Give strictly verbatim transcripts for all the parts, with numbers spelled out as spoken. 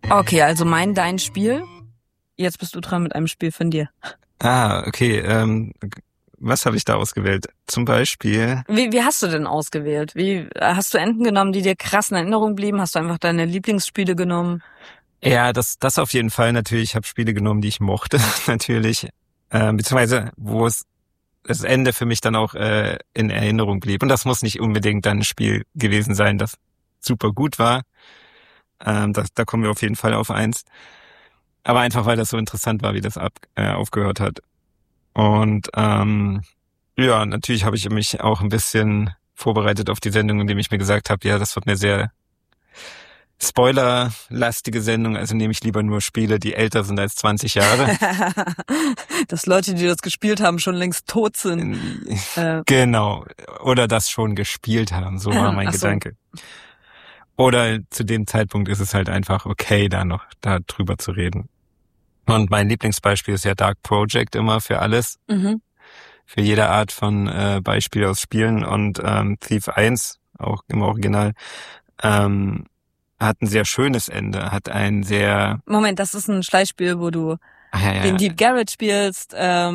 Okay, also mein, dein Spiel. Jetzt bist du dran mit einem Spiel von dir. Ah, okay. Ähm, was habe ich da ausgewählt? Zum Beispiel... Wie, wie hast du denn ausgewählt? Wie hast du Enten genommen, die dir krass in Erinnerung blieben? Hast du einfach deine Lieblingsspiele genommen? Ja, das das auf jeden Fall natürlich. Ich habe Spiele genommen, die ich mochte, natürlich. Äh, beziehungsweise, wo es das Ende für mich dann auch äh, in Erinnerung blieb. Und das muss nicht unbedingt dann ein Spiel gewesen sein, das super gut war. Ähm, das, da kommen wir auf jeden Fall auf eins. Aber einfach, weil das so interessant war, wie das ab, äh, aufgehört hat. Und ähm, ja, natürlich habe ich mich auch ein bisschen vorbereitet auf die Sendung, indem ich mir gesagt habe, ja, das wird eine sehr spoilerlastige Sendung, also nehme ich lieber nur Spiele, die älter sind als zwanzig Jahre. Dass Leute, die das gespielt haben, schon längst tot sind. Äh. Genau. Oder das schon gespielt haben, so war mein Ach so. Gedanke. Oder zu dem Zeitpunkt ist es halt einfach okay, da noch da drüber zu reden. Und mein Lieblingsbeispiel ist ja Dark Project immer für alles. Mhm. Für jede Art von äh, Beispiel aus Spielen. Und ähm, Thief eins, auch im Original, ähm, hat ein sehr schönes Ende, hat ein sehr... Moment, das ist ein Schleichspiel, wo du Ach, ja, ja. den Deep Garrett spielst,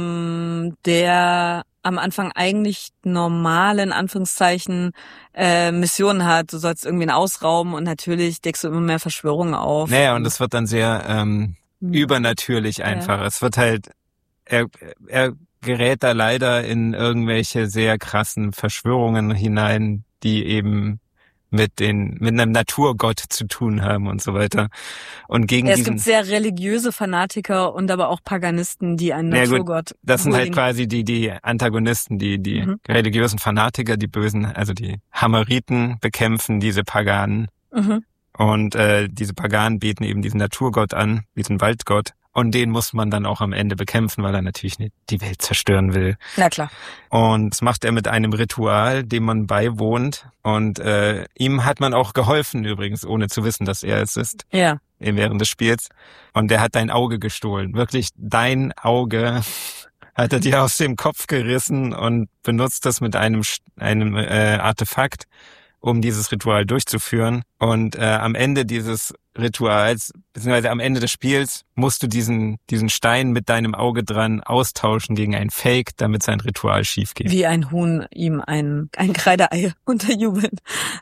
ähm, der am Anfang eigentlich normale, in Anführungszeichen, äh, Missionen hat. Du sollst irgendwie einen ausrauben und natürlich deckst du immer mehr Verschwörungen auf. Naja, und es wird dann sehr ähm, mhm. übernatürlich einfach. Ja. Es wird halt... Er, er gerät da leider in irgendwelche sehr krassen Verschwörungen hinein, die eben mit den mit einem Naturgott zu tun haben und so weiter. Und gegen ja, es diesen, gibt sehr religiöse Fanatiker und aber auch Paganisten, die einen ja, Naturgott... Gut, das sind halt quasi die die Antagonisten, die die mhm. religiösen Fanatiker, die Bösen, also die Hammeriten bekämpfen diese Paganen. Mhm. Und äh, diese Paganen beten eben diesen Naturgott an, diesen Waldgott. Und den muss man dann auch am Ende bekämpfen, weil er natürlich nicht die Welt zerstören will. Na klar. Und das macht er mit einem Ritual, dem man beiwohnt. Und äh, ihm hat man auch geholfen übrigens, ohne zu wissen, dass er es ist. Ja. Während des Spiels. Und der hat dein Auge gestohlen. Wirklich dein Auge hat er dir aus dem Kopf gerissen und benutzt das mit einem einem äh, Artefakt, um dieses Ritual durchzuführen. Und äh, am Ende dieses Rituals, beziehungsweise am Ende des Spiels, musst du diesen diesen Stein mit deinem Auge dran austauschen gegen ein Fake, damit sein Ritual schief geht. Wie ein Huhn ihm ein ein Kreideei unterjubelt.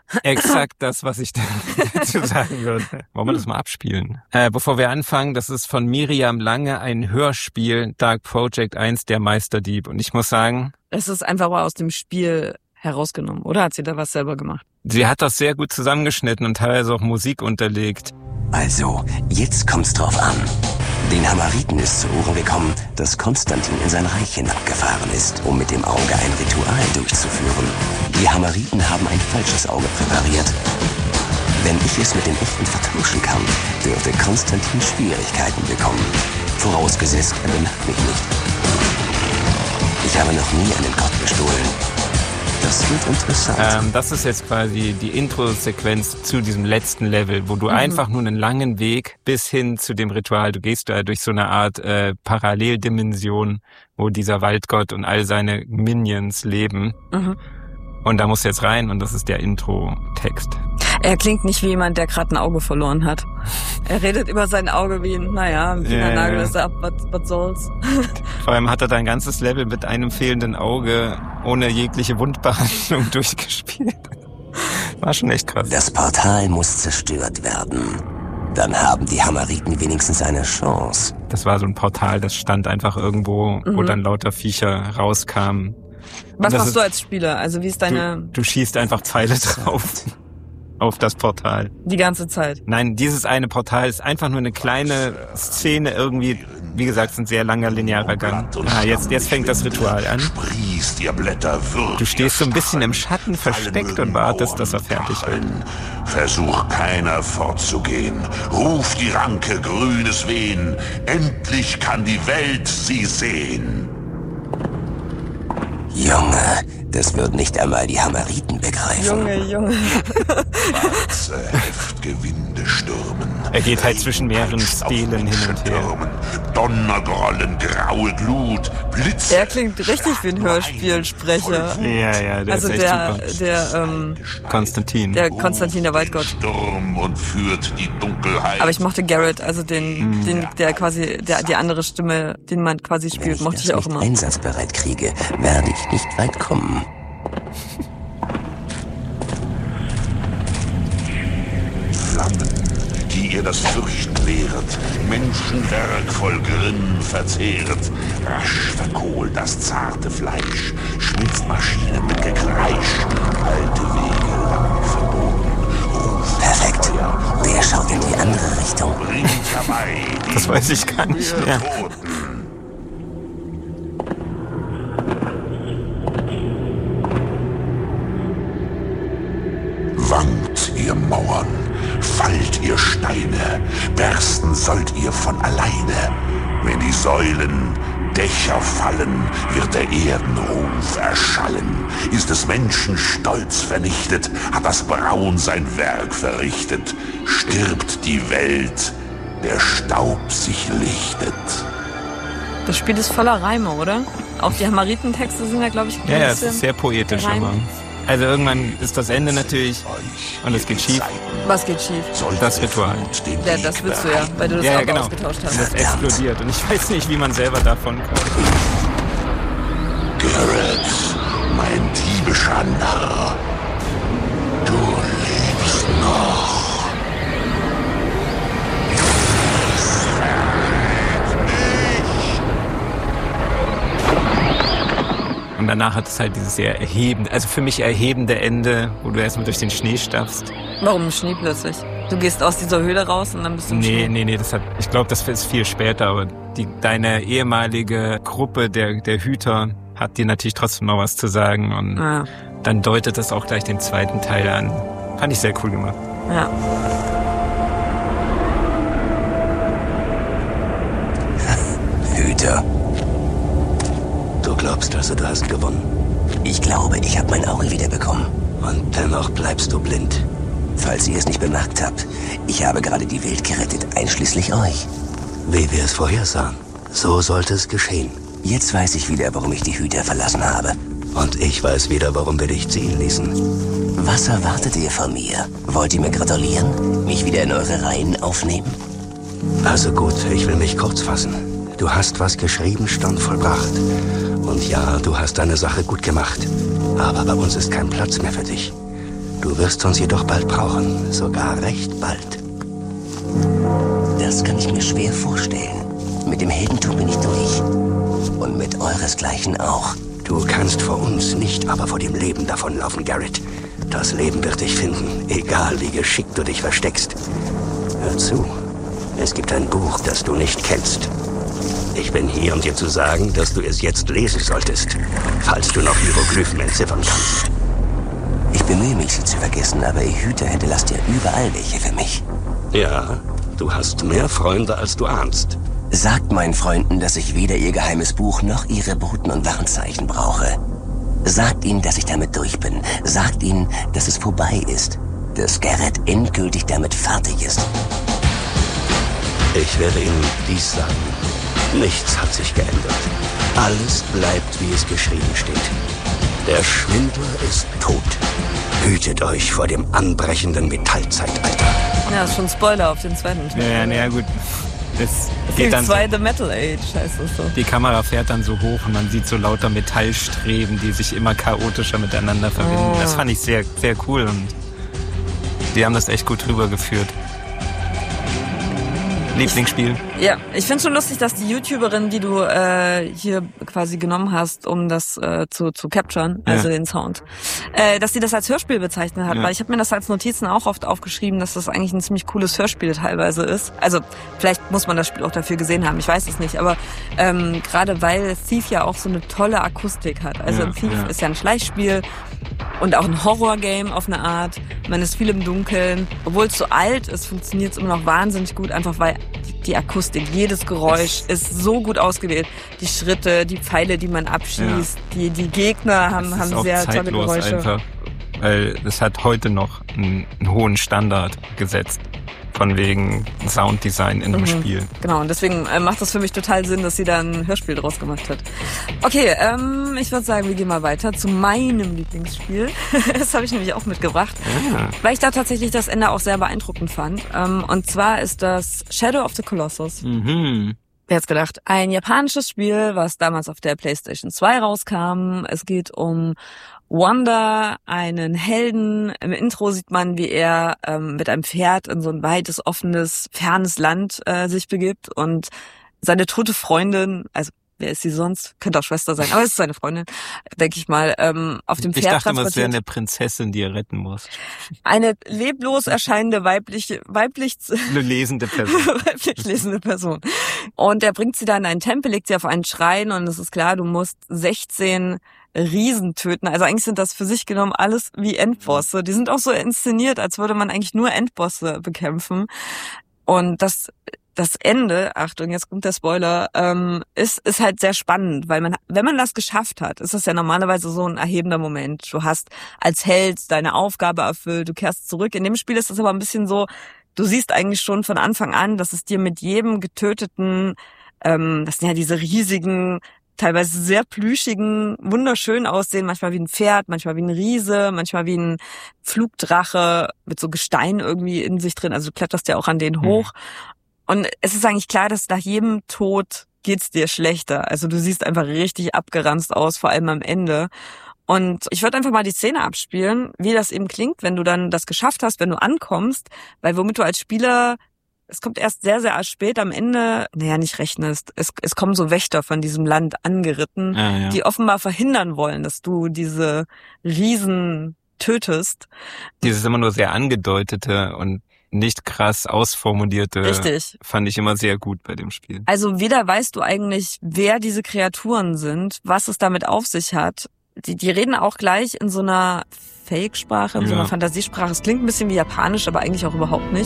Exakt das, was ich dazu sagen würde. Wollen wir das mal abspielen? Äh, bevor wir anfangen, das ist von Miriam Lange ein Hörspiel, Dark Project eins, der Meisterdieb. Und ich muss sagen... Es ist einfach mal aus dem Spiel herausgenommen, oder hat sie da was selber gemacht? Sie hat das sehr gut zusammengeschnitten und teilweise auch Musik unterlegt. Also, jetzt kommt's drauf an. Den Hammeriten ist zu Ohren gekommen, dass Konstantin in sein Reich hinabgefahren ist, um mit dem Auge ein Ritual durchzuführen. Die Hammeriten haben ein falsches Auge präpariert. Wenn ich es mit dem echten vertauschen kann, dürfte Konstantin Schwierigkeiten bekommen. Vorausgesetzt, er bemerkt mich nicht. Ich habe noch nie einen Gott bestohlen. Das wird interessant. Ähm, das ist jetzt quasi die Intro-Sequenz zu diesem letzten Level, wo du mhm. einfach nur einen langen Weg bis hin zu dem Ritual, du gehst da durch so eine Art äh, Paralleldimension, wo dieser Waldgott und all seine Minions leben. Mhm. Und da musst du jetzt rein und das ist der Intro-Text. Er klingt nicht wie jemand, der gerade ein Auge verloren hat. Er redet über sein Auge wie, naja, ein Fingernagel ist ab, was, was soll's. Vor allem hat er dein ganzes Level mit einem fehlenden Auge ohne jegliche Wundbehandlung durchgespielt. War schon echt krass. Das Portal muss zerstört werden. Dann haben die Hammeriten wenigstens eine Chance. Das war so ein Portal, das stand einfach irgendwo, mhm. wo dann lauter Viecher rauskamen. Was machst ist, du als Spieler? Also wie ist deine... Du, du schießt einfach Pfeile drauf. Auf das Portal. Die ganze Zeit? Nein, dieses eine Portal ist einfach nur eine kleine Szene irgendwie. Wie gesagt, es ist ein sehr langer linearer Gang. Ah, jetzt, jetzt fängt das Ritual an. Du stehst so ein bisschen im Schatten versteckt und wartest, dass er fertig wird. Versuch keiner fortzugehen. Ruf die Ranke grünes Wehen. Endlich kann die Welt sie sehen. Junge, das wird nicht einmal die Hammeriten begreifen. Junge, Junge. Schwarze Heftgewinde stürmen. Er geht halt zwischen mehreren Stelen hin und her. Donnergrollen, graue Glut, Blitze. Er klingt richtig wie ein Hörspielsprecher. Ja, ja, der Also ist echt der, super. der, ähm, Konstantin. der Konstantin, der Waldgott. Sturm und führt die Dunkelheit. Aber ich mochte Garrett, also den, Mhm. den, der quasi, der, die andere Stimme, den man quasi Wenn spielt, ich mochte das ich auch nicht immer. einsatzbereit kriege, werde ich nicht weit kommen. Flammen, die ihr das Fürchten lehret, Menschenwerk voll Grimm verzehret. Rasch verkohlt das zarte Fleisch, schmilzt Maschinen mit Gekreisch, alte Wege lang verboten. Ruft Perfekt. Feuer, Der schaut in die andere Richtung. bringt herbei die Das weiß ich gar nicht mehr. Toten. Wankt ihr Mauern, fallt ihr Steine, bersten sollt ihr von alleine. Wenn die Säulen, Dächer fallen, wird der Erdenruf erschallen. Ist des Menschen Stolz vernichtet, hat das Braun sein Werk verrichtet. Stirbt die Welt, der Staub sich lichtet. Das Spiel ist voller Reime, oder? Auch die Hamariten-Texte sind ja, glaube ich, ein Ja, ja, es bisschen ist sehr poetisch gereimt. immer. Also irgendwann ist das Ende natürlich und es geht schief. Was geht schief? Das Ritual. Ja, das willst du ja, weil du das Ja, ja, Auto genau. ausgetauscht Und hast. das explodiert und ich weiß nicht, wie man selber davon kommt. Garrett, mein diebischer Narr, du lebst noch. Und danach hat es halt dieses sehr erhebende, also für mich erhebende Ende, wo du erstmal durch den Schnee stapfst. Warum im Schnee plötzlich? Du gehst aus dieser Höhle raus und dann bist du im Nee, Schnee. nee, nee, das hat, ich glaube, das ist viel später, aber die, deine ehemalige Gruppe der, der Hüter hat dir natürlich trotzdem noch was zu sagen und Ah, dann deutet das auch gleich den zweiten Teil an. Fand ich sehr cool gemacht. ja. Hüter. Du glaubst also, du hast gewonnen? Ich glaube, ich habe mein Auge wiederbekommen. Und dennoch bleibst du blind. Falls ihr es nicht bemerkt habt, ich habe gerade die Welt gerettet, einschließlich euch. Wie wir es vorhersahen. So sollte es geschehen. Jetzt weiß ich wieder, warum ich die Hüter verlassen habe. Und ich weiß wieder, warum wir dich ziehen ließen. Was erwartet ihr von mir? Wollt ihr mir gratulieren? Mich wieder in eure Reihen aufnehmen? Also gut, ich will mich kurz fassen. Du hast, was geschrieben stand, vollbracht. Und ja, du hast deine Sache gut gemacht. Aber bei uns ist kein Platz mehr für dich. Du wirst uns jedoch bald brauchen. Sogar recht bald. Das kann ich mir schwer vorstellen. Mit dem Heldentum bin ich durch. Und mit euresgleichen auch. Du kannst vor uns nicht, aber vor dem Leben davonlaufen, Garrett. Das Leben wird dich finden, egal wie geschickt du dich versteckst. Hör zu. Es gibt ein Buch, das du nicht kennst. Ich bin hier, um dir zu sagen, dass du es jetzt lesen solltest, falls du noch Hieroglyphen entziffern kannst. Ich bemühe mich, sie zu vergessen, aber ihr Hüter hinterlasst ja überall welche für mich. Ja, du hast mehr Freunde, als du ahnst. Sagt meinen Freunden, dass ich weder ihr geheimes Buch noch ihre Boten und Warnzeichen brauche. Sagt ihnen, dass ich damit durch bin. Sagt ihnen, dass es vorbei ist. Dass Garrett endgültig damit fertig ist. Ich werde ihnen dies sagen. Nichts hat sich geändert. Alles bleibt, wie es geschrieben steht. Der Schwindler ist tot. Hütet euch vor dem anbrechenden Metallzeitalter. Ja, ist schon ein Spoiler auf den zweiten Teil. Ja, ja, naja, gut. Das Teil geht dann so, zwei The Metal Age heißt das so. die Kamera fährt dann so hoch und man sieht so lauter Metallstreben, die sich immer chaotischer miteinander verbinden. Oh. Das fand ich sehr, sehr cool und die haben das echt gut rübergeführt. Lieblingsspiel? Ja, ich finde schon lustig, dass die YouTuberin, die du äh, hier quasi genommen hast, um das äh, zu zu capturen, also Ja. den Sound, äh, dass sie das als Hörspiel bezeichnet hat, Ja. weil ich habe mir das als Notizen auch oft aufgeschrieben, dass das eigentlich ein ziemlich cooles Hörspiel teilweise ist. Also vielleicht muss man das Spiel auch dafür gesehen haben, ich weiß es nicht, aber ähm, gerade weil Thief ja auch so eine tolle Akustik hat. Also Ja, Thief ja. ist ja ein Schleichspiel und auch ein Horror-Game auf eine Art. Man ist viel im Dunkeln. Obwohl es so alt ist, funktioniert es immer noch wahnsinnig gut, einfach weil die Akustik, jedes Geräusch ist so gut ausgewählt. Die Schritte, die Pfeile, die man abschießt, Ja. die die Gegner haben, Das ist haben auch sehr tolle zeitlos Geräusche. einfach, weil es hat heute noch einen, einen hohen Standard gesetzt. Vor von wegen Sounddesign in dem mhm. Spiel. Genau, und deswegen äh, macht das für mich total Sinn, dass sie da ein Hörspiel draus gemacht hat. Okay, ähm, ich würde sagen, wir gehen mal weiter zu meinem Lieblingsspiel. Das habe ich nämlich auch mitgebracht, ja. weil ich da tatsächlich das Ende auch sehr beeindruckend fand. Ähm, und zwar ist das Shadow of the Colossus. Mhm. Wer hat's gedacht? Ein japanisches Spiel, was damals auf der PlayStation zwei rauskam. Es geht um Wanda, einen Helden. Im Intro sieht man, wie er ähm, mit einem Pferd in so ein weites, offenes, fernes Land äh, sich begibt und seine tote Freundin, also wer ist sie sonst? Könnte auch Schwester sein, aber es ist seine Freundin, denke ich mal, ähm, auf dem Pferd Ich dachte immer, transportiert. es wäre eine Prinzessin, die er retten muss. Eine leblos erscheinende weibliche, weiblich eine lesende Person. weiblich lesende Person. Und er bringt sie dann in einen Tempel, legt sie auf einen Schrein und es ist klar, du musst sechzehn Riesen töten. Also eigentlich sind das für sich genommen alles wie Endbosse. Die sind auch so inszeniert, als würde man eigentlich nur Endbosse bekämpfen. Und das Das Ende, Achtung, jetzt kommt der Spoiler, ähm, ist ist halt sehr spannend, weil man, wenn man das geschafft hat, ist das ja normalerweise so ein erhebender Moment. Du hast als Held deine Aufgabe erfüllt, du kehrst zurück. In dem Spiel ist das aber ein bisschen so, du siehst eigentlich schon von Anfang an, dass es dir mit jedem getöteten, ähm, das sind ja diese riesigen, teilweise sehr plüschigen, wunderschön aussehen, manchmal wie ein Pferd, manchmal wie ein Riese, manchmal wie ein Flugdrache mit so Gestein irgendwie in sich drin. Also du kletterst ja auch an denen hoch. Mhm. Und es ist eigentlich klar, dass nach jedem Tod geht's dir schlechter. Also du siehst einfach richtig abgeranzt aus, vor allem am Ende. Und ich würde einfach mal die Szene abspielen, wie das eben klingt, wenn du dann das geschafft hast, wenn du ankommst, weil womit du als Spieler, es kommt erst sehr, sehr spät am Ende, naja, nicht rechnest. Es, es kommen so Wächter von diesem Land angeritten, ja, ja. die offenbar verhindern wollen, dass du diese Riesen tötest. Dieses immer nur sehr angedeutete und nicht krass ausformulierte, Richtig. Fand ich immer sehr gut bei dem Spiel. Also weder weißt du eigentlich, wer diese Kreaturen sind, was es damit auf sich hat. Die, die reden auch gleich in so einer Fake-Sprache, in ja. so einer Fantasiesprache. Es klingt ein bisschen wie Japanisch, aber eigentlich auch überhaupt nicht.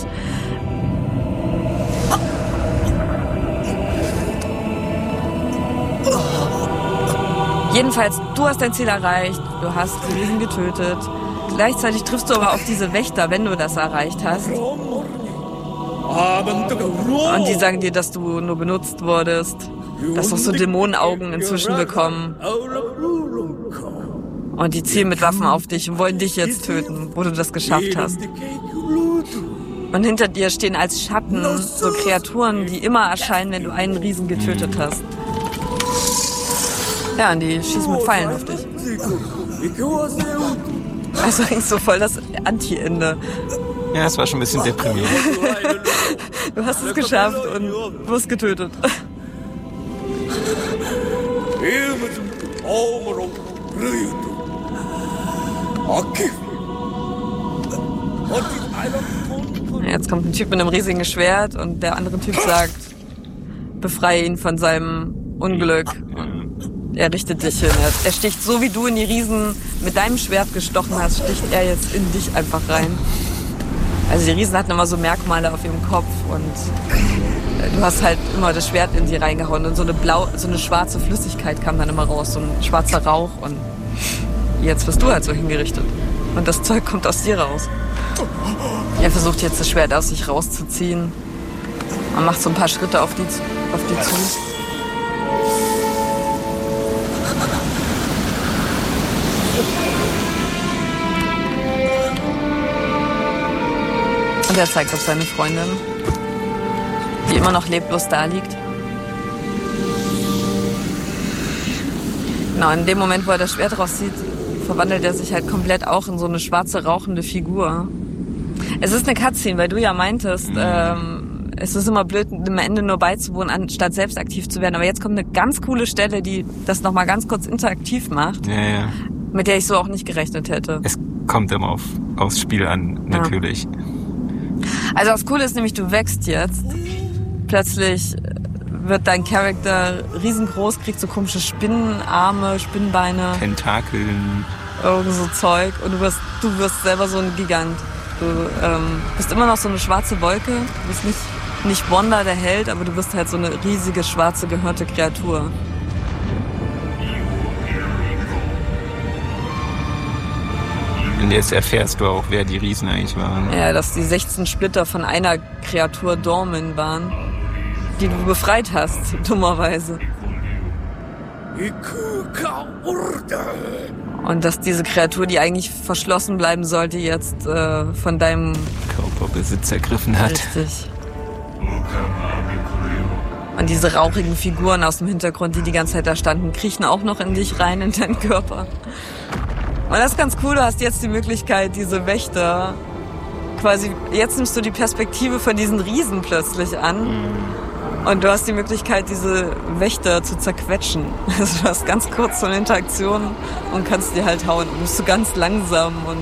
Jedenfalls, du hast dein Ziel erreicht, du hast die Riesen getötet. Gleichzeitig triffst du aber auf diese Wächter, wenn du das erreicht hast. Und die sagen dir, dass du nur benutzt wurdest. Dass doch so Dämonenaugen inzwischen bekommen. Und die zielen mit Waffen auf dich und wollen dich jetzt töten, wo du das geschafft hast. Und hinter dir stehen als Schatten so Kreaturen, die immer erscheinen, wenn du einen Riesen getötet hast. Ja, und die schießen mit Pfeilen auf dich. Also eigentlich so voll das Anti-Ende. Ja, es war schon ein bisschen deprimierend. Du hast es geschafft und wirst getötet. Jetzt kommt ein Typ mit einem riesigen Schwert und der andere Typ sagt, befreie ihn von seinem Unglück. Er richtet dich hin. Er sticht so, wie du in die Riesen mit deinem Schwert gestochen hast, sticht er jetzt in dich einfach rein. Also die Riesen hatten immer so Merkmale auf ihrem Kopf und du hast halt immer das Schwert in sie reingehauen und so eine blau, so eine schwarze Flüssigkeit kam dann immer raus, so ein schwarzer Rauch und jetzt wirst du halt so hingerichtet. Und das Zeug kommt aus dir raus. Er versucht jetzt das Schwert aus sich rauszuziehen. Man macht so ein paar Schritte auf die, auf die zu. Und er zeigt auf seine Freundin, die immer noch leblos da liegt. Genau, in dem Moment, wo er das Schwert rauszieht, verwandelt er sich halt komplett auch in so eine schwarze, rauchende Figur. Es ist eine Cutscene, weil du ja meintest, ähm, es ist immer blöd, am Ende nur beizuwohnen, anstatt selbst aktiv zu werden. Aber jetzt kommt eine ganz coole Stelle, die das nochmal ganz kurz interaktiv macht, ja, ja. mit der ich so auch nicht gerechnet hätte. Es kommt immer auf, aufs Spiel an, natürlich. Ja. Also das Coole ist nämlich, du wächst jetzt. Plötzlich wird dein Charakter riesengroß, kriegt so komische Spinnenarme, Spinnenbeine. Tentakeln. Irgend so Zeug. Und du wirst, du wirst selber so ein Gigant. Du ähm, bist immer noch so eine schwarze Wolke. Du bist nicht, nicht Wanda, der Held, aber du bist halt so eine riesige, schwarze, gehörnte Kreatur. Und jetzt erfährst du auch, wer die Riesen eigentlich waren. Ja, dass die sechzehn Splitter von einer Kreatur Dormin waren, die du befreit hast, dummerweise. Und dass diese Kreatur, die eigentlich verschlossen bleiben sollte, jetzt äh, von deinem Körperbesitz ergriffen hat. Richtig. Und diese rauchigen Figuren aus dem Hintergrund, die die ganze Zeit da standen, kriechen auch noch in dich rein, in deinen Körper. Und das ist ganz cool, du hast jetzt die Möglichkeit, diese Wächter quasi, jetzt nimmst du die Perspektive von diesen Riesen plötzlich an. Und du hast die Möglichkeit, diese Wächter zu zerquetschen. Also du hast ganz kurz so eine Interaktion und kannst die halt hauen. Du bist so ganz langsam und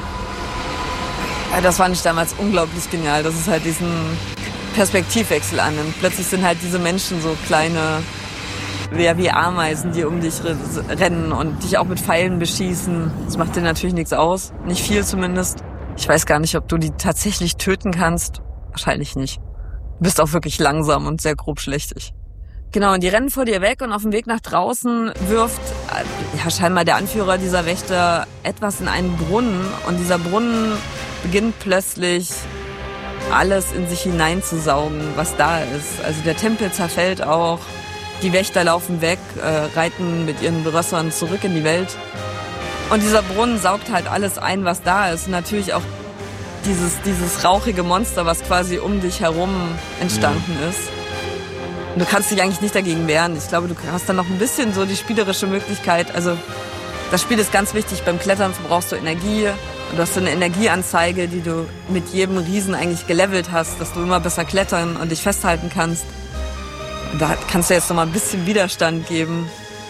ja, das fand ich damals unglaublich genial, dass es halt diesen Perspektivwechsel annimmt. Plötzlich sind halt diese Menschen so kleine, ja, wie Ameisen, die um dich rennen und dich auch mit Pfeilen beschießen. Das macht dir natürlich nichts aus. Nicht viel zumindest. Ich weiß gar nicht, ob du die tatsächlich töten kannst. Wahrscheinlich nicht. Du bist auch wirklich langsam und sehr grobschlächtig. Genau, und die rennen vor dir weg und auf dem Weg nach draußen wirft ja scheinbar der Anführer dieser Wächter etwas in einen Brunnen. Und dieser Brunnen beginnt plötzlich alles in sich hineinzusaugen, was da ist. Also der Tempel zerfällt auch, die Wächter laufen weg, äh, reiten mit ihren Rössern zurück in die Welt. Und dieser Brunnen saugt halt alles ein, was da ist. Und natürlich auch dieses, dieses rauchige Monster, was quasi um dich herum entstanden ja. ist. Und du kannst dich eigentlich nicht dagegen wehren. Ich glaube, du hast dann noch ein bisschen so die spielerische Möglichkeit. Also das Spiel ist ganz wichtig. Beim Klettern verbrauchst du Energie. Und du hast so eine Energieanzeige, die du mit jedem Riesen eigentlich gelevelt hast, dass du immer besser klettern und dich festhalten kannst. Und da kannst du jetzt noch mal ein bisschen Widerstand geben.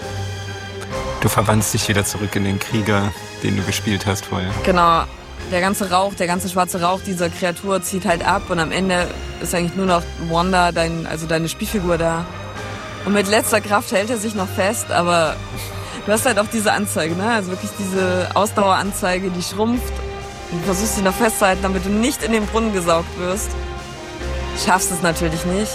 Du verwandelst dich wieder zurück in den Krieger, den du gespielt hast vorher. Genau. Der ganze Rauch, der ganze schwarze Rauch dieser Kreatur zieht halt ab und am Ende ist eigentlich nur noch Wanda, dein, also deine Spielfigur da. Und mit letzter Kraft hält er sich noch fest, aber du hast halt auch diese Anzeige, ne? Also wirklich diese Ausdaueranzeige, die schrumpft. Und du versuchst dich noch festzuhalten, damit du nicht in den Brunnen gesaugt wirst. Schaffst es natürlich nicht.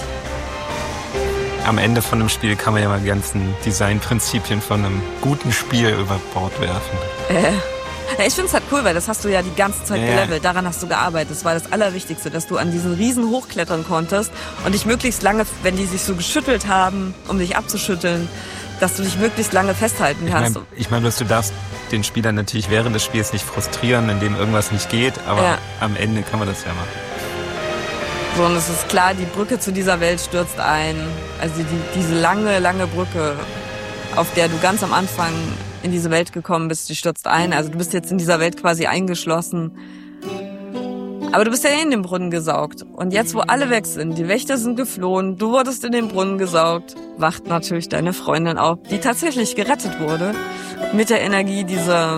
Am Ende von einem Spiel kann man ja mal die ganzen Designprinzipien von einem guten Spiel über Bord werfen. Äh. Ja, ich finde es halt cool, weil das hast du ja die ganze Zeit ja. gelevelt. Daran hast du gearbeitet. Das war das Allerwichtigste, dass du an diesen Riesen hochklettern konntest und dich möglichst lange, wenn die sich so geschüttelt haben, um dich abzuschütteln, dass du dich möglichst lange festhalten kannst. Ich meine, ich mein, du darfst den Spieler natürlich während des Spiels nicht frustrieren, indem irgendwas nicht geht, aber ja. am Ende kann man das ja machen. So, und es ist klar, die Brücke zu dieser Welt stürzt ein. Also die, diese lange, lange Brücke, auf der du ganz am Anfang in diese Welt gekommen bist, die stürzt ein. Also du bist jetzt in dieser Welt quasi eingeschlossen. Aber du bist ja in den Brunnen gesaugt. Und jetzt, wo alle weg sind, die Wächter sind geflohen, du wurdest in den Brunnen gesaugt, wacht natürlich deine Freundin auf, die tatsächlich gerettet wurde. Mit der Energie dieser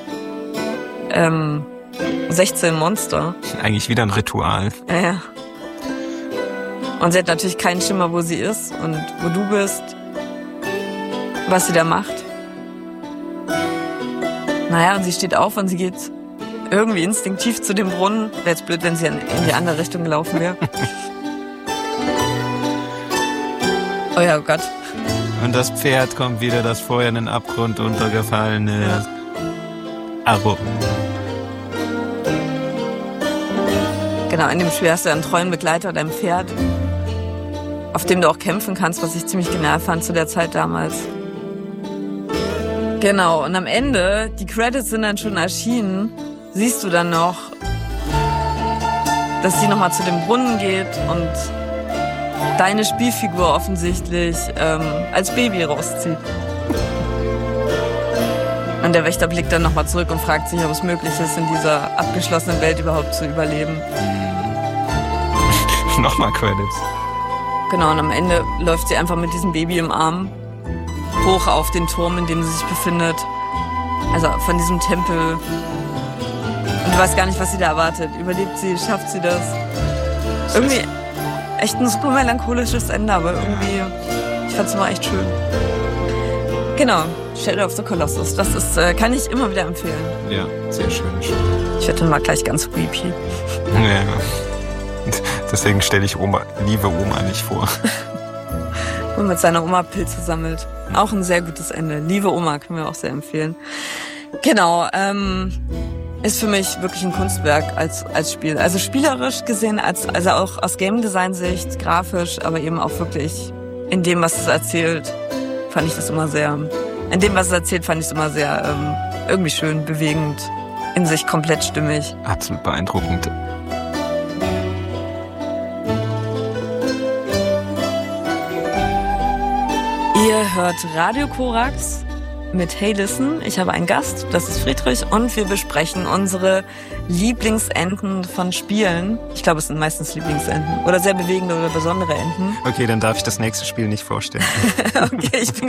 ähm, sechzehn Monster. Eigentlich wieder ein Ritual. Ja, ja. Und sie hat natürlich keinen Schimmer, wo sie ist und wo du bist, was sie da macht. Naja, und sie steht auf und sie geht irgendwie instinktiv zu dem Brunnen. Wäre jetzt blöd, wenn sie in die andere Richtung gelaufen wäre. Oh ja, oh Gott. Und das Pferd kommt wieder, das vorher in den Abgrund untergefallen ist. Ja. Aro. Genau, in dem Spiel hast du einen treuen Begleiter, dein Pferd, auf dem du auch kämpfen kannst, was ich ziemlich genial fand zu der Zeit damals. Genau, und am Ende, die Credits sind dann schon erschienen, siehst du dann noch, dass sie nochmal zu dem Brunnen geht und deine Spielfigur offensichtlich ähm, als Baby rauszieht. Und der Wächter blickt dann nochmal zurück und fragt sich, ob es möglich ist, in dieser abgeschlossenen Welt überhaupt zu überleben. Nochmal Credits. Genau, und am Ende läuft sie einfach mit diesem Baby im Arm hoch auf den Turm, in dem sie sich befindet. Also von diesem Tempel. Und du weißt gar nicht, was sie da erwartet. Überlebt sie, schafft sie das? Irgendwie echt ein super melancholisches Ende, aber irgendwie, ich fand's immer echt schön. Genau, Shadow of the Colossus. Das ist, äh, kann ich immer wieder empfehlen. Ja, sehr schön. Ich werde dann mal gleich ganz weepy. Ja, deswegen stelle ich Oma, liebe Oma nicht vor. Und mit seiner Oma Pilze sammelt. Auch ein sehr gutes Ende. Liebe Oma können wir auch sehr empfehlen. Genau, ähm, ist für mich wirklich ein Kunstwerk als als Spiel. Also spielerisch gesehen, als also auch aus Game Design Sicht, grafisch, aber eben auch wirklich in dem, was es erzählt, fand ich das immer sehr. In dem, was es erzählt, fand ich es immer sehr ähm, irgendwie schön, bewegend, in sich komplett stimmig. Absolut beeindruckend. Ihr hört Radio Korax mit Hey Listen. Ich habe einen Gast, das ist Friedrich, und wir besprechen unsere Lieblingsenden von Spielen. Ich glaube, es sind meistens Lieblingsenden oder sehr bewegende oder besondere Enden. Okay, dann darf ich das nächste Spiel nicht vorstellen. Okay, ich bin